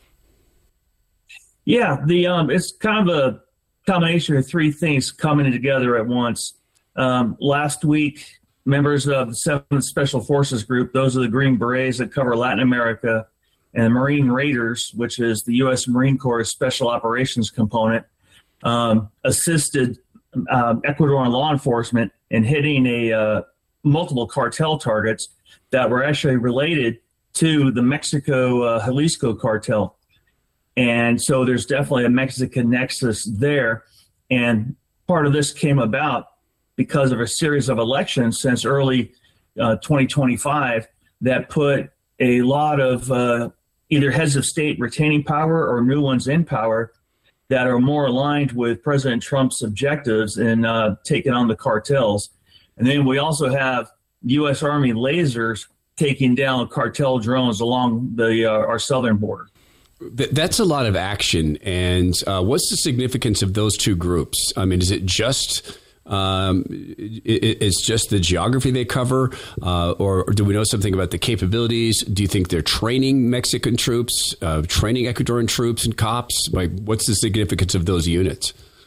Yeah, the um, it's kind of a combination of three things coming together at once. Um, last week, members of the seventh Special Forces Group, those are the Green Berets that cover Latin America, and the Marine Raiders, which is the U S Marine Corps Special Operations component, um, assisted uh, Ecuadorian law enforcement in hitting a uh, multiple cartel targets that were actually related to the Mexico uh, Jalisco cartel. And so there's definitely a Mexican nexus there. And part of this came about because of a series of elections since early uh, twenty twenty-five that put a lot of uh, either heads of state retaining power or new ones in power that are more aligned with President Trump's objectives in uh, taking on the cartels. And then we also have U S Army lasers taking down cartel drones along the uh, our southern border. That's a lot of action. And uh, what's the significance of those two groups? I mean, is it just... Um, it, it's just the geography they cover, uh, or, or do we know something about the capabilities? Do you think they're training Mexican troops, uh, training Ecuadorian troops and cops? Like, what's the significance of those units?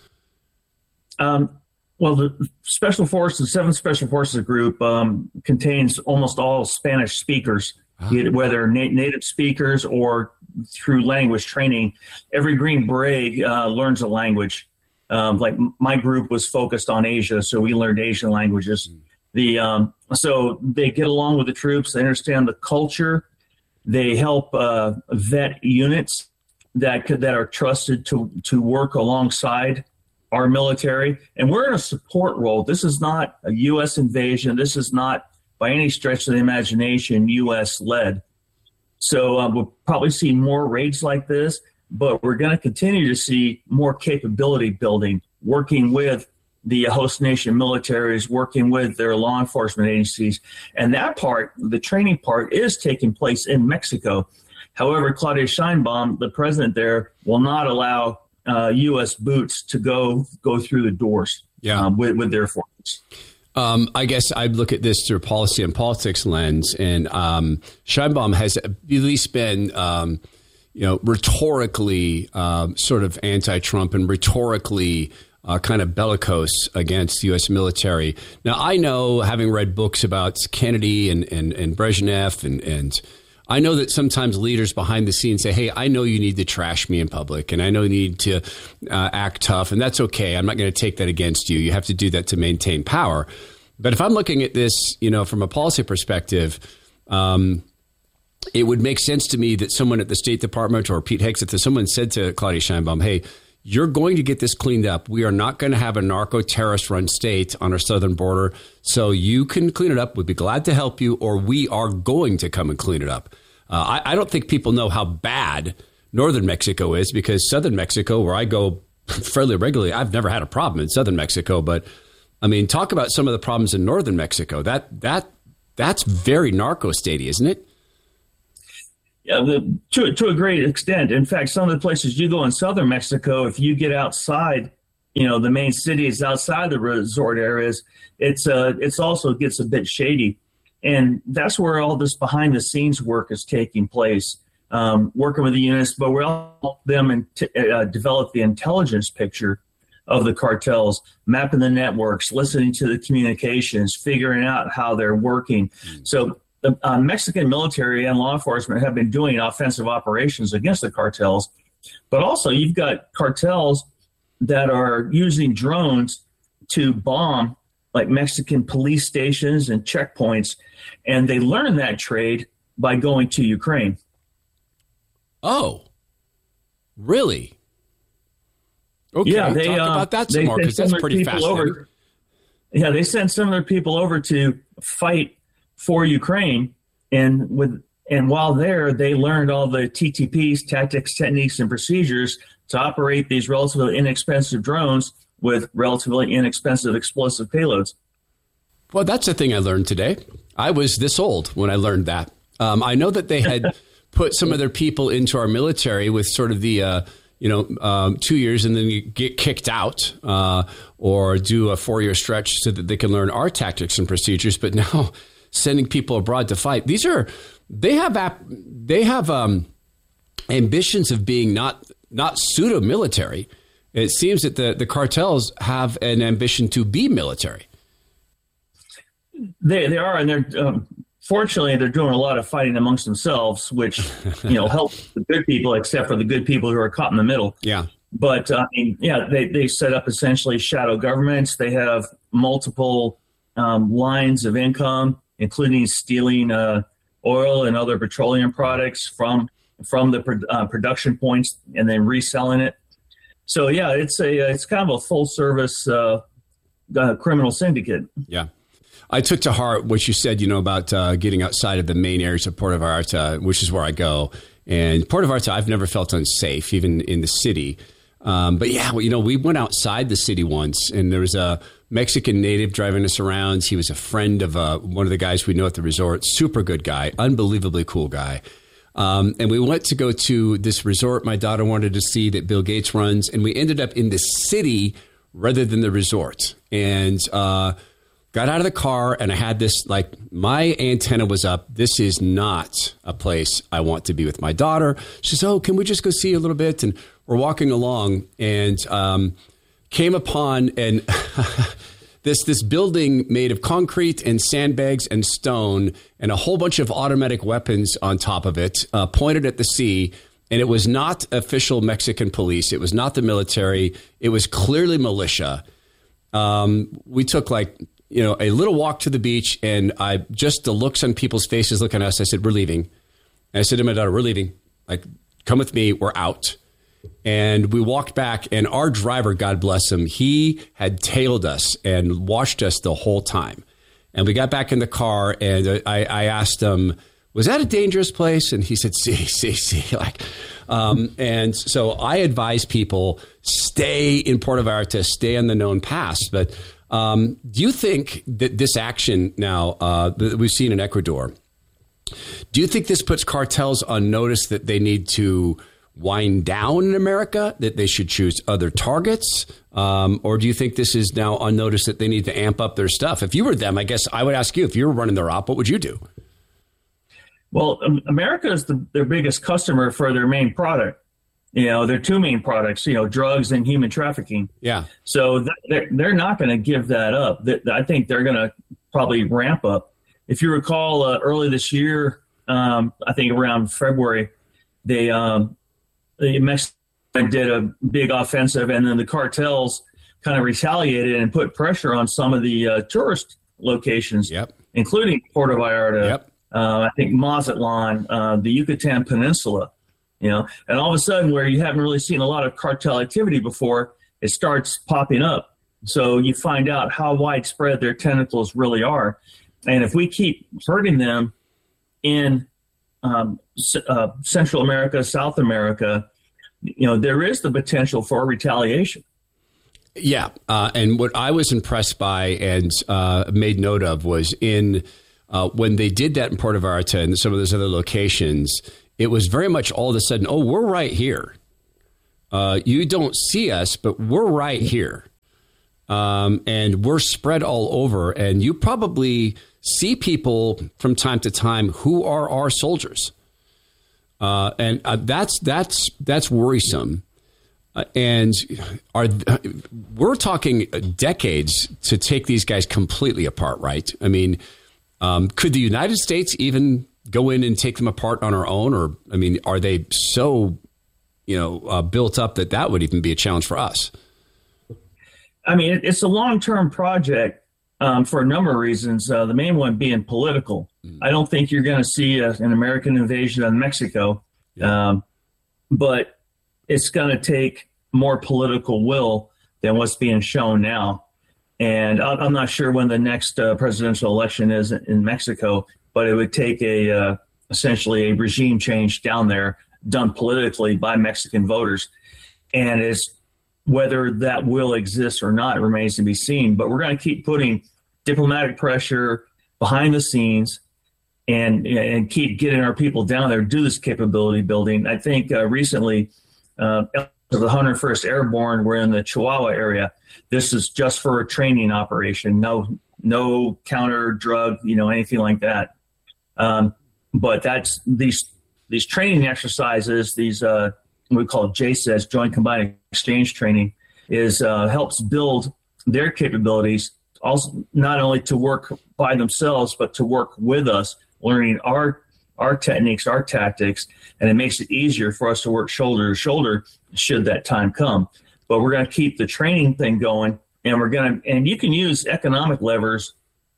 Um, well, the Special Forces, seventh Special Forces Group um, contains almost all Spanish speakers, ah. whether na- native speakers or through language training. Every Green Beret uh, learns a language. Um, like my group was focused on Asia, so we learned Asian languages. Mm. The um, so they get along with the troops. They understand the culture. They help uh, vet units that could, that are trusted to to work alongside our military. And we're in a support role. This is not a U S invasion. This is not by any stretch of the imagination U S led. So uh, we'll probably see more raids like this. But we're going to continue to see more capability building, working with the host nation militaries, working with their law enforcement agencies. And that part, the training part, is taking place in Mexico. However, Claudia Sheinbaum, the president there, will not allow uh, U S boots to go go through the doors yeah. um, with, with their forces. Um, I guess I look at this through a policy and politics lens, and um, Sheinbaum has at least been, um, you know, rhetorically um, sort of anti-Trump and rhetorically uh, kind of bellicose against the U S military. Now, I know, having read books about Kennedy and, and, and Brezhnev, and, and I know that sometimes leaders behind the scenes say, hey, I know you need to trash me in public, and I know you need to uh, act tough, and that's okay. I'm not going to take that against you. You have to do that to maintain power. But if I'm looking at this, you know, from a policy perspective, um, it would make sense to me that someone at the State Department or Pete Hegseth, if someone said to Claudia Sheinbaum, hey, you're going to get this cleaned up. We are not going to have a narco-terrorist run state on our southern border. So you can clean it up. We'd be glad to help you, or we are going to come and clean it up. Uh, I, I don't think people know how bad northern Mexico is, because southern Mexico, where I go fairly regularly, I've never had a problem in southern Mexico. But I mean, talk about some of the problems in northern Mexico. That that that's very narco-statey, isn't it? Yeah, the, to to a great extent. In fact, some of the places you go in southern Mexico, if you get outside, you know, the main cities outside the resort areas, it's uh it's also gets a bit shady, and that's where all this behind the scenes work is taking place. Um, working with the units, but we're helping them and t- uh, develop the intelligence picture of the cartels, mapping the networks, listening to the communications, figuring out how they're working. Mm. So the uh, Mexican military and law enforcement have been doing offensive operations against the cartels, but also you've got cartels that are using drones to bomb like Mexican police stations and checkpoints, and they learn that trade by going to Ukraine. Oh, really? Okay, yeah, they, talk uh, about that some more, because that's pretty fascinating. Over, yeah, they sent some of their people over to fight for Ukraine, and with and while there, they learned all the T T Ps, tactics, techniques, and procedures to operate these relatively inexpensive drones with relatively inexpensive explosive payloads. Well, that's the thing I learned today. I was this old when I learned that. Um, I know that they had put some of their people into our military with sort of the, uh, you know, um, two years and then you get kicked out uh, or do a four-year stretch so that they can learn our tactics and procedures. But now sending people abroad to fight, these are, they have, ap- they have um, ambitions of being not, not pseudo-military. It seems that the, the cartels have an ambition to be military. They they are, and they're um, fortunately they're doing a lot of fighting amongst themselves, which you know helps the good people, except for the good people who are caught in the middle. Yeah. But uh, I mean, yeah, they they set up essentially shadow governments. They have multiple um, lines of income, including stealing uh, oil and other petroleum products from from the pro- uh, production points and then reselling it. So yeah, it's a it's kind of a full service uh, uh, criminal syndicate. Yeah. I took to heart what you said, you know, about uh, getting outside of the main areas of Puerto Vallarta, which is where I go. And Puerto Vallarta, I've never felt unsafe, even in the city. Um, but yeah, well, you know, we went outside the city once, and there was a Mexican native driving us around. He was a friend of uh, one of the guys we know at the resort. Super good guy, unbelievably cool guy. Um, and we went to go to this resort my daughter wanted to see that Bill Gates runs, and we ended up in the city rather than the resort. And uh got out of the car, and I had this, like, my antenna was up. This is not a place I want to be with my daughter. She says, oh, can we just go see a little bit? And we're walking along, and um, came upon an this this building made of concrete and sandbags and stone and a whole bunch of automatic weapons on top of it, uh, pointed at the sea. And it was not official Mexican police. It was not the military. It was clearly militia. Um, we took, like, you know, a little walk to the beach, and I just the looks on people's faces looking at us. I said, we're leaving. And I said to my daughter, we're leaving. Like, come with me. We're out. And we walked back, and our driver, God bless him, he had tailed us and watched us the whole time. And we got back in the car, and I, I asked him, was that a dangerous place? And he said, see, see, see. Like, um, and so I advise people, stay in Puerto Vallarta, stay on the known paths. But Um, do you think that this action now uh, that we've seen in Ecuador, do you think this puts cartels on notice that they need to wind down in America, that they should choose other targets? Um, or do you think this is now unnoticed that they need to amp up their stuff? If you were them, I guess I would ask you, if you were running their op, what would you do? Well, um, America is the, their biggest customer for their main product. You know, their two main products, you know, drugs and human trafficking. Yeah. So th- they're, they're not going to give that up. Th- I think they're going to probably ramp up. If you recall, uh, early this year, um, I think around February, they, um, the Mexico did a big offensive, and then the cartels kind of retaliated and put pressure on some of the uh, tourist locations, yep. including Puerto Vallarta, yep. uh, I think Mazatlan, uh, the Yucatan Peninsula, you know, and all of a sudden where you haven't really seen a lot of cartel activity before, it starts popping up. So you find out how widespread their tentacles really are. And if we keep hurting them in um, uh, Central America, South America, you know, there is the potential for retaliation. Yeah. Uh, and what I was impressed by and uh, made note of was in uh, when they did that in Puerto Vallarta and some of those other locations, it was very much all of a sudden, oh, we're right here. Uh, you don't see us, but we're right here. Um, and we're spread all over. And you probably see people from time to time who are our soldiers. Uh, and uh, that's that's that's worrisome. Uh, and are we're talking decades to take these guys completely apart, right? I mean, um, could the United States even go in and take them apart on our own? Or, I mean, are they so, you know, uh, built up that that would even be a challenge for us? I mean, it, it's a long-term project um, for a number of reasons. Uh, the main one being political. Mm. I don't think you're going to see a, an American invasion of Mexico, yeah. um, but it's going to take more political will than what's being shown now. And I'm not sure when the next uh, presidential election is in Mexico, but it would take a uh, essentially a regime change down there done politically by Mexican voters. And it's whether that will exist or not remains to be seen. But we're going to keep putting diplomatic pressure behind the scenes and and keep getting our people down there to do this capability building. I think uh, recently uh, the one hundred first Airborne were in the Chihuahua area. This is just for a training operation, no no counter drug, you know, anything like that. Um, but that's these these training exercises, these uh, we call J S E S, Joint Combined Exchange Training, is uh, helps build their capabilities, also not only to work by themselves, but to work with us, learning our our techniques, our tactics, and it makes it easier for us to work shoulder to shoulder should that time come. But we're going to keep the training thing going, and we're going to, and you can use economic levers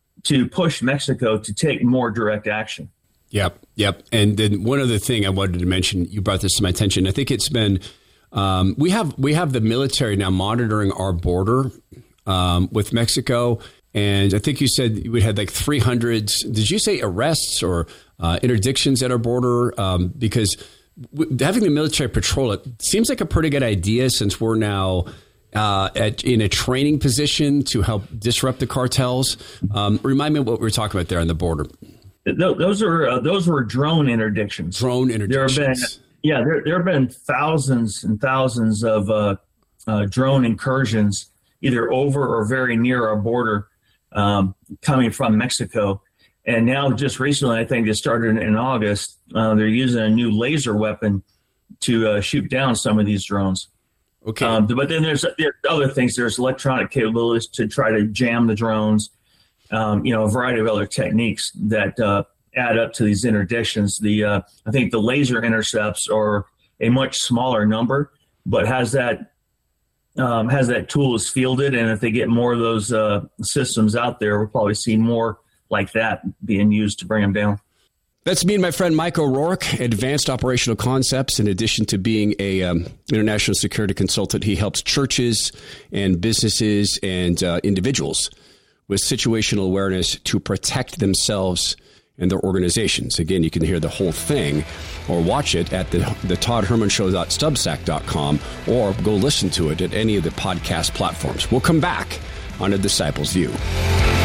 to push Mexico to take more direct action. Yep, yep. And then one other thing I wanted to mention, you brought this to my attention. I think it's been um, we have we have the military now monitoring our border um, with Mexico, and I think you said we had like three hundred. Did you say arrests or uh, interdictions at our border? Um, because w- having the military patrol it seems like a pretty good idea since we're now uh, at, in a training position to help disrupt the cartels. Um, remind me of what we were talking about there on the border. Those are uh, those were drone interdictions. Drone interdictions. There have been, yeah, there there have been thousands and thousands of uh, uh, drone incursions, either over or very near our border, um, coming from Mexico. And now, just recently, I think it started in August. Uh, they're using a new laser weapon to uh, shoot down some of these drones. Okay. Um, but then there's, there's other things. There's electronic capabilities to try to jam the drones. Um, you know, a variety of other techniques that uh, add up to these interdictions. The uh, I think the laser intercepts are a much smaller number, but has that um, has that tool is fielded, and if they get more of those uh, systems out there, we'll probably see more like that being used to bring them down. That's me and my friend Mike O'Rourke, Advanced Operational Concepts. In addition to being a um, international security consultant, he helps churches and businesses and uh, individuals with situational awareness to protect themselves and their organizations. Again, you can hear the whole thing or watch it at the, the Todd Herman Show dot substack dot com or go listen to it at any of the podcast platforms. We'll come back on A Disciple's View.